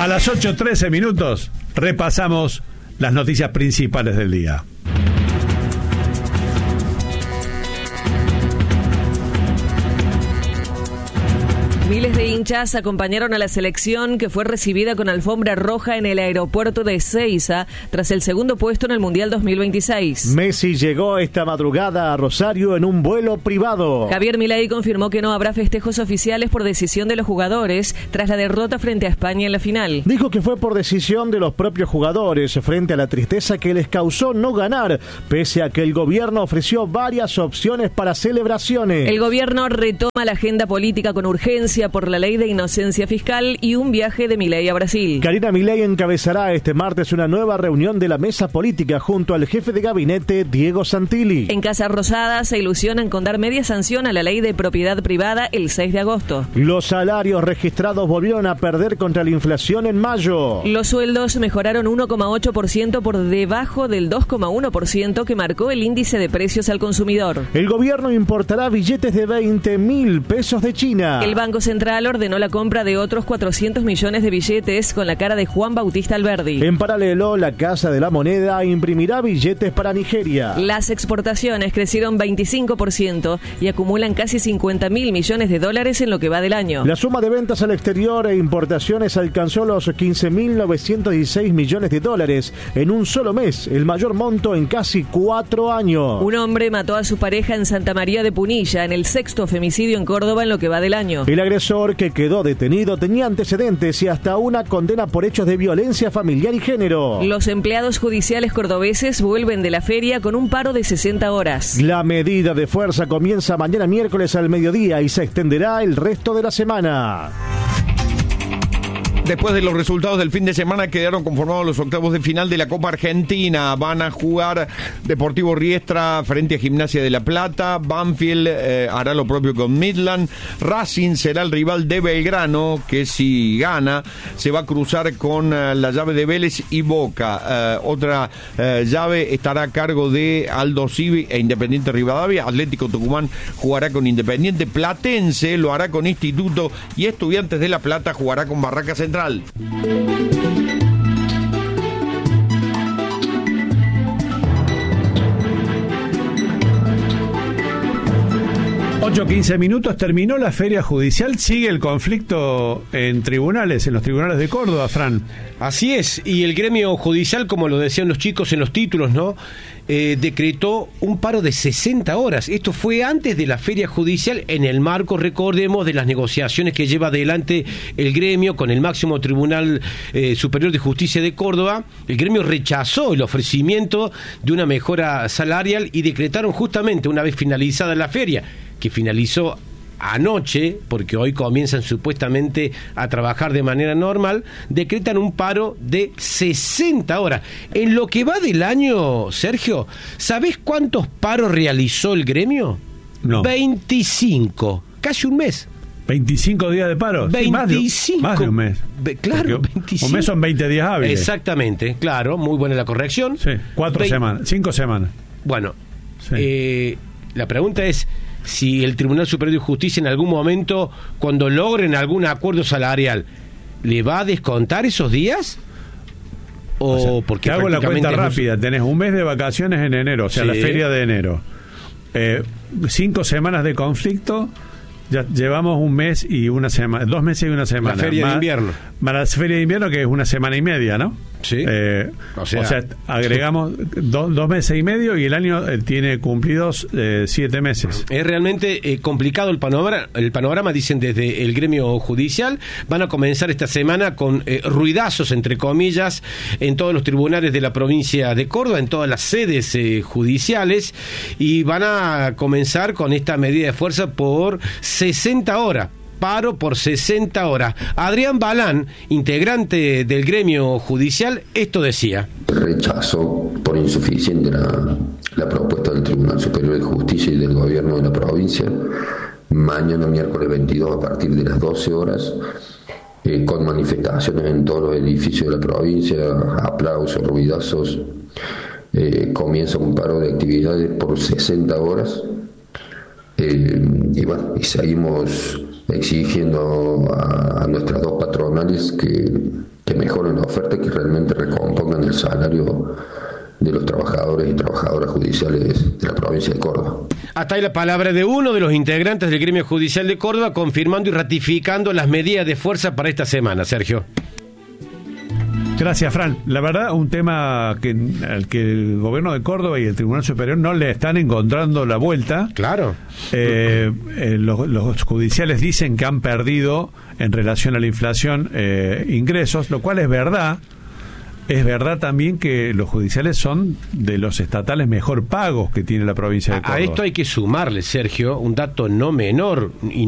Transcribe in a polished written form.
A las 8:13 repasamos las noticias principales del día. Miles de hinchas acompañaron a la selección que fue recibida con alfombra roja en el aeropuerto de Ezeiza tras el segundo puesto en el Mundial 2026. Messi llegó esta madrugada a Rosario en un vuelo privado. Javier Milei confirmó que no habrá festejos oficiales por decisión de los jugadores tras la derrota frente a España en la final. Dijo que fue por decisión de los propios jugadores frente a la tristeza que les causó no ganar, pese a que el gobierno ofreció varias opciones para celebraciones. El gobierno retoma la agenda política con urgencia por la ley de inocencia fiscal y un viaje de Milei a Brasil. Karina Milei encabezará este martes una nueva reunión de la mesa política junto al jefe de gabinete Diego Santilli. En Casa Rosada se ilusionan con dar media sanción a la ley de propiedad privada el 6 de agosto. Los salarios registrados volvieron a perder contra la inflación en mayo. Los sueldos mejoraron 1,8% por debajo del 2,1% que marcó el índice de precios al consumidor. El gobierno importará billetes de 20.000 pesos de China. El Banco Central ordenó la compra de otros 400 millones de billetes con la cara de Juan Bautista Alberdi. En paralelo, la Casa de la Moneda imprimirá billetes para Nigeria. Las exportaciones crecieron 25% y acumulan casi 50.000 millones de dólares en lo que va del año. La suma de ventas al exterior e importaciones alcanzó los 15.916 millones de dólares en un solo mes, el mayor monto en casi 4 años. Un hombre mató a su pareja en Santa María de Punilla, en el 6º femicidio en Córdoba en lo que va del año. El agresor que quedó detenido tenía antecedentes y hasta una condena por hechos de violencia familiar y género. Los empleados judiciales cordobeses vuelven de la feria con un paro de 60 horas. La medida de fuerza comienza mañana miércoles al mediodía y se extenderá el resto de la semana. Después de los resultados del fin de semana quedaron conformados los octavos de final de la Copa Argentina. Van a jugar Deportivo Riestra frente a Gimnasia de La Plata. Banfield hará lo propio con Midland. Racing será el rival de Belgrano, que si gana se va a cruzar con la llave de Vélez y Boca. Otra llave estará a cargo de Aldo Civi e Independiente Rivadavia. Atlético Tucumán jugará con Independiente. Platense lo hará con Instituto y Estudiantes de La Plata jugará con Barraca Central. 8:15, terminó la feria judicial, sigue el conflicto en tribunales, en los tribunales de Córdoba, Fran. Así es, y el gremio judicial, como lo decían los chicos en los títulos, ¿no? Decretó un paro de 60 horas. Esto fue antes de la feria judicial, en el marco, recordemos, de las negociaciones que lleva adelante el gremio con el máximo Tribunal Superior de Justicia de Córdoba. El gremio rechazó el ofrecimiento de una mejora salarial y decretaron justamente, una vez finalizada la feria, que finalizó anoche, porque hoy comienzan supuestamente a trabajar de manera normal, decretan un paro de 60 horas. En lo que va del año, Sergio, ¿sabés cuántos paros realizó el gremio? No. 25, casi un mes. 25 días de paro. 25. Más de un mes. Claro, porque 25. Un mes son 20 días hábiles. Exactamente, claro, muy buena la corrección. Sí, 5 semanas. Bueno, sí. La pregunta es si el Tribunal Superior de Justicia en algún momento, cuando logren algún acuerdo salarial, ¿le va a descontar esos días? Porque te hago la cuenta rápida. Tenés un mes de vacaciones en enero, o sea, sí, la feria de enero. 5 semanas de conflicto. Ya llevamos un mes y una semana, 2 meses y una semana. La feria de invierno. Para la feria de invierno, que es una semana y media, ¿no? Sí. O sea, agregamos 2 meses y medio y el año tiene cumplidos 7 meses. Es realmente complicado el panorama, dicen desde el gremio judicial. Van a comenzar esta semana con ruidazos, entre comillas, en todos los tribunales de la provincia de Córdoba, en todas las sedes judiciales, y van a comenzar con esta medida de fuerza por 60 horas. Paro por 60 horas. Adrián Balán, integrante del gremio judicial, esto decía. Rechazo por insuficiente la propuesta del Tribunal Superior de Justicia y del gobierno de la provincia. Mañana, miércoles 22, a partir de las 12 horas, con manifestaciones en todos los edificios de la provincia, aplausos, ruidazos. Comienza un paro de actividades por 60 horas. Y seguimos exigiendo a nuestras dos patronales que mejoren la oferta y que realmente recompongan el salario de los trabajadores y trabajadoras judiciales de la provincia de Córdoba. Hasta ahí la palabra de uno de los integrantes del gremio judicial de Córdoba, confirmando y ratificando las medidas de fuerza para esta semana. Sergio. Gracias, Fran. La verdad, un tema al que el gobierno de Córdoba y el Tribunal Superior no le están encontrando la vuelta. Claro. Los judiciales dicen que han perdido en relación a la inflación ingresos, lo cual es verdad. Es verdad también que los judiciales son de los estatales mejor pagos que tiene la provincia de Córdoba. A esto hay que sumarle, Sergio, un dato no menor, y